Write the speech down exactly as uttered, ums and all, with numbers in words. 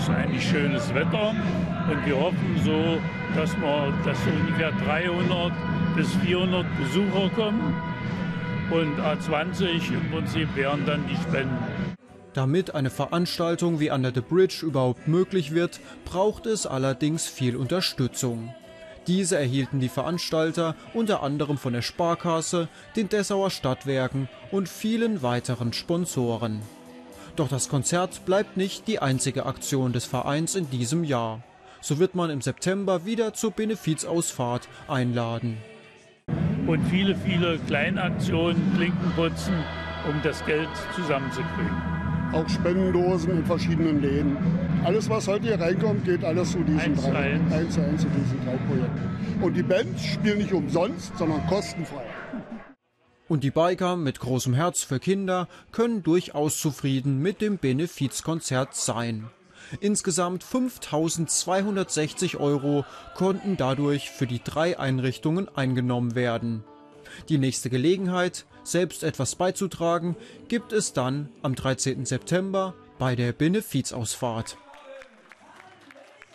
ist eigentlich schönes Wetter und wir hoffen so, dass, wir, dass so ungefähr dreihundert bis vierhundert Besucher kommen und A zwanzig im Prinzip wären dann die Spenden. Damit eine Veranstaltung wie Under the Bridge überhaupt möglich wird, braucht es allerdings viel Unterstützung. Diese erhielten die Veranstalter unter anderem von der Sparkasse, den Dessauer Stadtwerken und vielen weiteren Sponsoren. Doch das Konzert bleibt nicht die einzige Aktion des Vereins in diesem Jahr. So wird man im September wieder zur Benefizausfahrt einladen. Und viele, viele Kleinaktionen, Klinken putzen, um das Geld zusammenzukriegen. Auch Spendendosen in verschiedenen Läden. Alles, was heute hier reinkommt, geht alles zu diesen eins drei, eins. eins zu eins zu diesen drei Projekten. Und die Bands spielen nicht umsonst, sondern kostenfrei. Und die Biker mit großem Herz für Kinder können durchaus zufrieden mit dem Benefizkonzert sein. Insgesamt fünftausendzweihundertsechzig Euro konnten dadurch für die drei Einrichtungen eingenommen werden. Die nächste Gelegenheit, selbst etwas beizutragen, gibt es dann am dreizehnten September bei der Benefizausfahrt.